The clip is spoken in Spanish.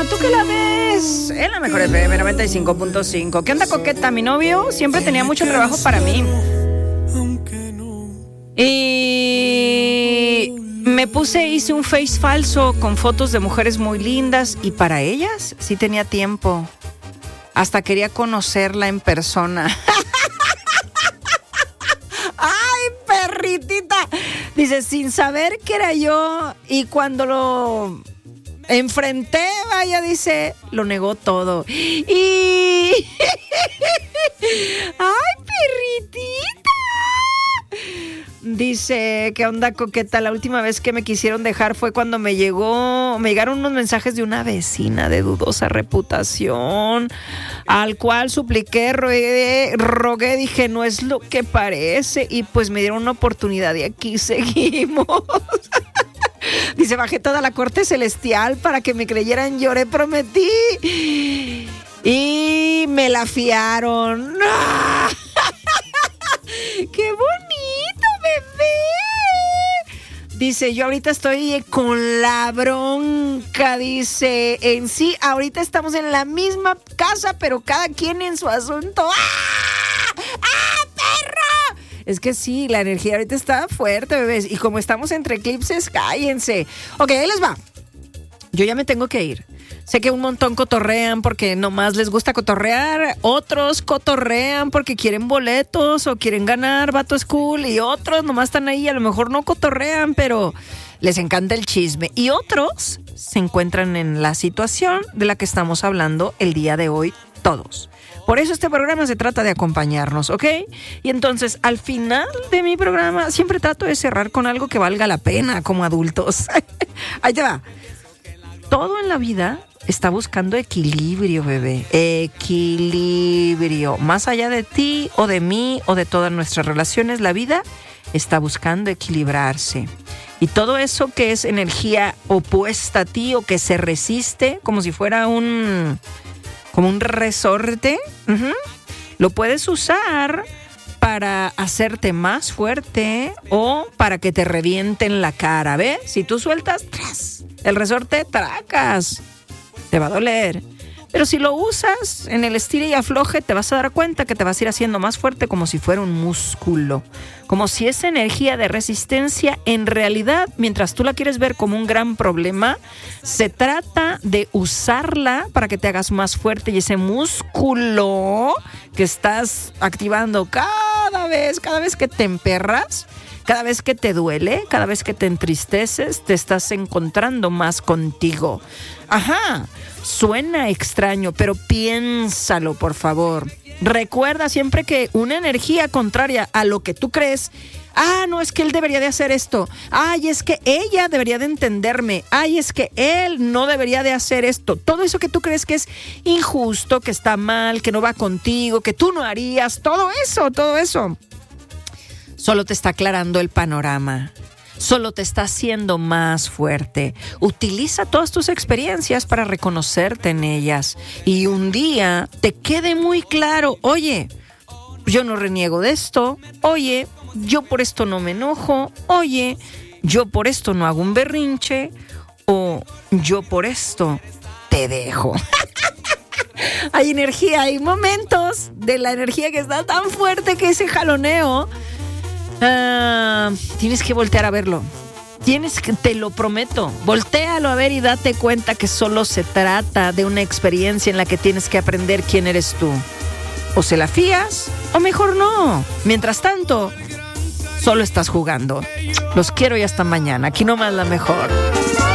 ¿tú qué la ves? En la mejor FM 95.5. ¿Qué onda, coqueta? Mi novio siempre tenía mucho trabajo para mí. Y me hice un face falso con fotos de mujeres muy lindas y para ellas sí tenía tiempo. Hasta quería conocerla en persona. ¡Ay, perritita! Dice, sin saber que era yo, y cuando lo enfrenté, vaya, dice, lo negó todo. Y... ¡ay, perritita! Dice, ¿qué onda, coqueta? La última vez que me quisieron dejar fue cuando me llegaron unos mensajes de una vecina de dudosa reputación, al cual supliqué, rogué, dije, no es lo que parece, y pues me dieron una oportunidad y aquí seguimos. Dice, bajé toda la corte celestial para que me creyeran, lloré, prometí, y me la fiaron. ¡Qué bonito, bebé! Dice, yo ahorita estoy con la bronca, dice, en sí, ahorita estamos en la misma casa, pero cada quien en su asunto. ¡Ah! ¡Ah, perro! Es que sí, la energía ahorita está fuerte, bebés, y como estamos entre eclipses, cállense. Ok, ahí les va. Yo ya me tengo que ir. Sé que un montón cotorrean porque nomás les gusta cotorrear, otros cotorrean porque quieren boletos o quieren ganar Vato School, y otros nomás están ahí, a lo mejor no cotorrean, pero les encanta el chisme, y otros se encuentran en la situación de la que estamos hablando el día de hoy todos. Por eso este programa se trata de acompañarnos, ¿ok? Y entonces, al final de mi programa siempre trato de cerrar con algo que valga la pena como adultos. Ahí te va. Todo en la vida está buscando equilibrio, bebé. Equilibrio. Más allá de ti o de mí o de todas nuestras relaciones, la vida está buscando equilibrarse. Y todo eso que es energía opuesta a ti o que se resiste, como si fuera como un resorte, lo puedes usar para hacerte más fuerte o para que te revienten la cara, ¿ves? Si tú sueltas, ¡tras!, el resorte, tracas, te va a doler. Pero si lo usas en el estire y afloje, te vas a dar cuenta que te vas a ir haciendo más fuerte, como si fuera un músculo. Como si esa energía de resistencia, en realidad, mientras tú la quieres ver como un gran problema, se trata de usarla para que te hagas más fuerte, y ese músculo que estás activando cada vez que te emperras, cada vez que te duele, cada vez que te entristeces, te estás encontrando más contigo. Ajá, suena extraño, pero piénsalo, por favor. Recuerda siempre que una energía contraria a lo que tú crees, no, es que él debería de hacer esto, es que ella debería de entenderme, es que él no debería de hacer esto, todo eso que tú crees que es injusto, que está mal, que no va contigo, que tú no harías, todo eso, solo te está aclarando el panorama. Solo te está haciendo más fuerte. Utiliza todas tus experiencias para reconocerte en ellas. Y un día te quede muy claro, oye, yo no reniego de esto. Oye, yo por esto no me enojo. Oye, yo por esto no hago un berrinche. O yo por esto te dejo. Hay energía, hay momentos de la energía que está tan fuerte que ese jaloneo... tienes que voltear a verlo. Te lo prometo, voltéalo a ver y date cuenta que solo se trata de una experiencia en la que tienes que aprender quién eres tú. O se la fías, o mejor no. Mientras tanto, solo estás jugando. Los quiero y hasta mañana. Aquí nomás la mejor.